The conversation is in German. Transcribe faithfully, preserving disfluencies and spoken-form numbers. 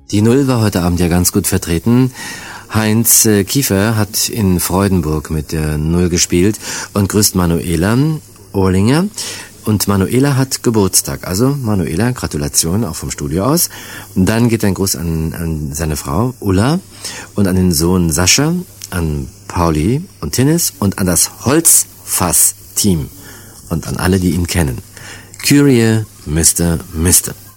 Die Null war heute Abend ja ganz gut vertreten. Heinz äh, Kiefer hat in Freudenburg mit der Null gespielt und grüßt Manuela Ohrlinger. Und Manuela hat Geburtstag. Also Manuela, Gratulation auch vom Studio aus. Und dann geht ein Gruß an, an seine Frau Ulla und an den Sohn Sascha, an Pauli und Tinnis und an das Holzfass-Team und an alle, die ihn kennen. Kyrie, Mister Mister